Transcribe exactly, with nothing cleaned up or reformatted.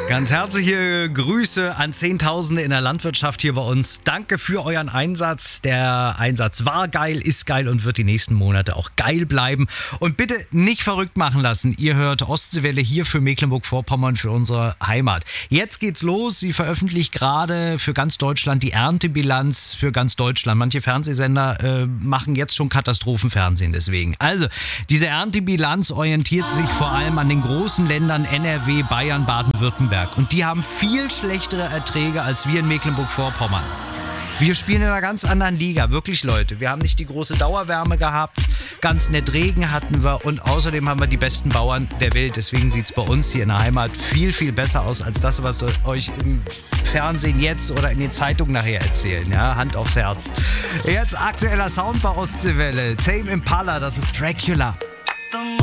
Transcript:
Ganz herzliche Grüße an Zehntausende in der Landwirtschaft hier bei uns. Danke für euren Einsatz. Der Einsatz war geil, ist geil und wird die nächsten Monate auch geil bleiben. Und bitte nicht verrückt machen lassen. Ihr hört Ostseewelle hier für Mecklenburg-Vorpommern, für unsere Heimat. Jetzt geht's los. Sie veröffentlicht gerade für ganz Deutschland die Erntebilanz für ganz Deutschland. Manche Fernsehsender äh, machen jetzt schon Katastrophenfernsehen deswegen. Also, diese Erntebilanz orientiert sich vor allem an den großen Ländern N R W, Bayern, Baden-Württemberg. Und die haben viel schlechtere Erträge als wir in Mecklenburg-Vorpommern. Wir spielen in einer ganz anderen Liga, wirklich Leute. Wir haben nicht die große Dauerwärme gehabt, ganz nett Regen hatten wir und außerdem haben wir die besten Bauern der Welt. Deswegen sieht es bei uns hier in der Heimat viel, viel besser aus als das, was euch im Fernsehen jetzt oder in den Zeitungen nachher erzählen. Ja, Hand aufs Herz. Jetzt aktueller Sound bei Ostseewelle. Tame Impala, das ist Dracula.